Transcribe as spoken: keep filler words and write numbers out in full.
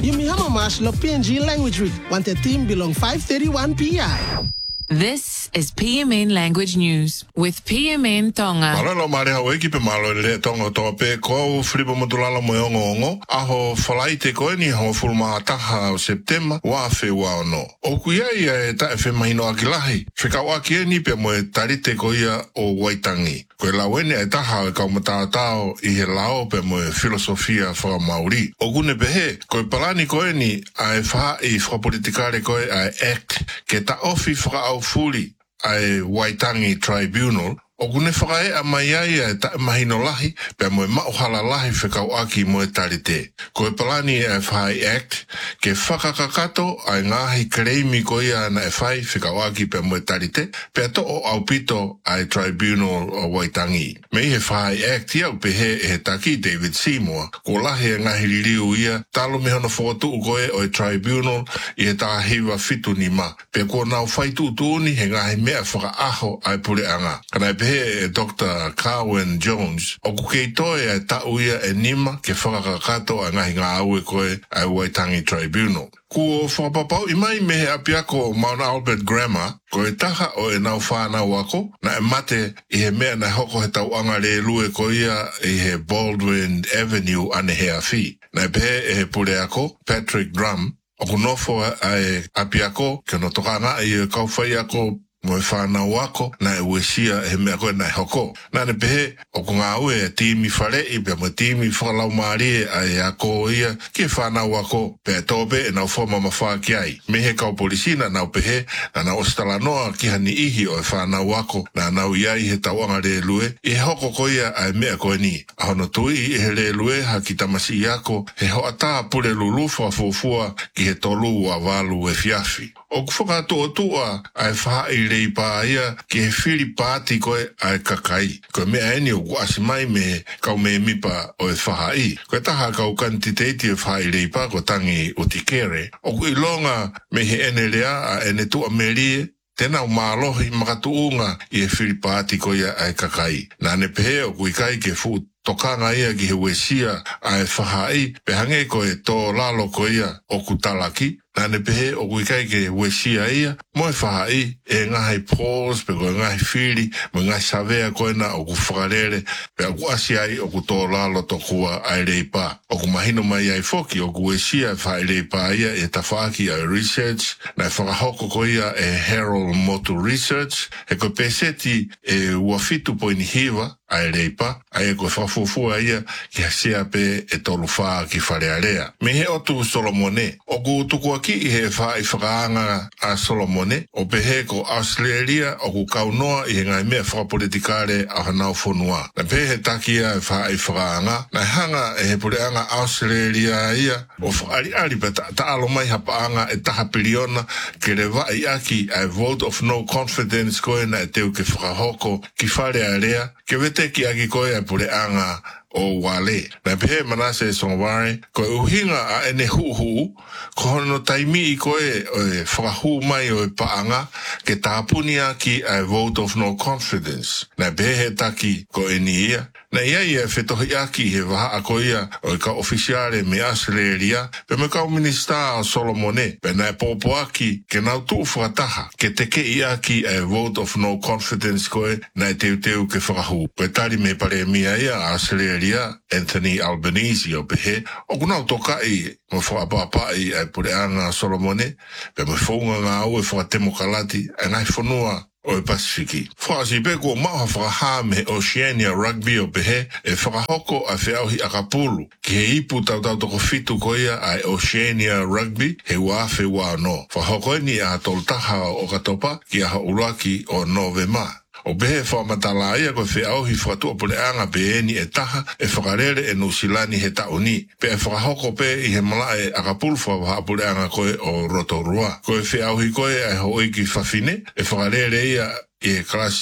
Yumihama Mash lo P N G Language Week, want the team belong five thirty-one P I. This is P M N Language News with P M N Tonga. Malolo mare hawe ki pe malo le tonga to pe ko fribo motulala moyongo ngo aho falaite ko ni ho fulma taha o September wa fe wa no. O kuia ia ta fe mahino akilahi. Fika wa ki ni pe mo tarite ko ia o Waitangi. Ko la wene ta ha ka mata tao I he lao pe mo filosofia fa Maori. O gune pe he ko palani ko ni ai fa I fa politikare ko ai act ke ta ofi fra fully ai Waitangi Tribunal o gune whakae a mai ai e ta mahino lahi pe moe mauhala lahi whekau aki moe tarite. Ko e palani e whai act ke whakakakato ai ngahi kreimi ko ia na e whai whekau aki pe moe tarite pe ato o au pito ai Tribunal o Waitangi. Mei he whai act iau pe he e he taki David Seymour ko lahi e ngahi ririu ia talo me hono whakatu ukoe o e Tribunal I he ta hiwa fitu ni ma. Pe ko nau whaitu tuuni he ngahi mea whakaaho ai pule anga. Kana e he Doctor Carwyn Jones o kukeitoe e tauia e nima ke whakakakato a ngahi ngā aue koe ai Waitangi Tribunal. Ko whapapau I mai me he apiako Mount Albert Grammar ko e taha o e nau whānau ako na e mate I he mea na hoko he tauanga re lue ko ia I he Baldwin Avenue ane he awhi. Na e pehe e he pule ako Patrick Drum o kunofo ai apiako ke no tokanga I e kauwhai ako mo e whanau ako na e uesia he mea koe na e hoko. Na ne pehe o ko ngā ue e timi whare I pe mo timi whakalau maari a e ako ia ki e whanau ako pe e tobe e nau whoma mawha ki ai. Me he kau polisina nau pehe na nau ostala noa ki hani ihi o e whanau ako na nau iai he tauanga re lue I he hoko ko ia a e mea koe ni. A hono tui I he re lue ha ki tamasi I ako he ho ata pule lulufa fufua ki he tolu a walu e fiafi. O kufaka tua tua ai wha I rei pā ia ki he whiri pāti koe ai kakai. Koe mea eni o kuasi mai me kau me mipa o e whaha I. Koe taha kau kantiteiti e wha I rei pā ko tangi o tikere. O ku ilonga me he ene lea a ene tua merie tena o mālohi makatuunga I he whiri pāti koe ai kakai. Nā ne pehe o kuikai ke fu tokanga ia ki he wesia ai whaha I pe hange koe tō lalo koe ia o kutalaki. Nā ne pehe o kuikai ke wesia ia mo e whaha I e ngahi pause pe koe ngahi whiri mo ngahi savea koe na o ku whakarere pe a kuasi ai o ku tō lalo to kua ai rei pā. O ku mahino mai ai foki o ku wesia e wha rei pā ia e tawhaki ai research na e whakahoko koe ia e Harold Motu Research he koe peseti e uafitu po ini hiwa ai rei pā ai e koe whafufua ia ki hasea pe e tolu whaa ki wharearea. Me he otu Solomone o ku tukua ki I he wha I whakaanga a Solomone o pehe ko Australia o ku kaunoa I he ngai mea whakapolitikare a hanau whonua. Na pehe takia e wha I whakaanga na hanga e he pureanga Australia ia o whaari ari pa ta alo mai hapaanga e taha piliona ke re wa I aki a vote of no confidence koe na e teu ke whakahoko ki whare area ke wete ki aki koe e pureanga o wale. Na pehe manase songware ko uhinga a ene huhu ko hono taimi I koe o e whakahu mai o e paanga ke tāpunia ki a vote of no confidence. Na pehe taki ko eni ia. Na ia ia whetohi aki he waha a ko ia o e ka ofisiare me Australia pe me ka minista o Solomone pe na e popo aki ke nau tuu whakataha ke teke I aki a vote of no confidence koe na e teu teu ke whakahu. Pe tari me pare mia ia Australia Anthony Albanese o pehe o kunau toka I mo whakapapai ai pureanga Solomone pe me whaunga ngā au e whakatemokalati e ngai whanua o e Pasifiki. Whakasi pe kua maha whakaha me Oceania Rugby o pehe e whakahoko a whiauhi a kapulu ki he ipu tau tau toko fitu koia ai Oceania Rugby he wafe wā no. Whahoko ni a toltaha o katopa ki a hauraki o Novema. O behe whamatala ia koe whiauhi whakatua pureanga pe eni e taha e whakarere e nusilani he tauni. Pe e whakahoko pe I he malae a kapulu whaha pureanga koe o Rotorua. Koe whiauhi koe e hoiki whawhine e whakarere ia I e klasi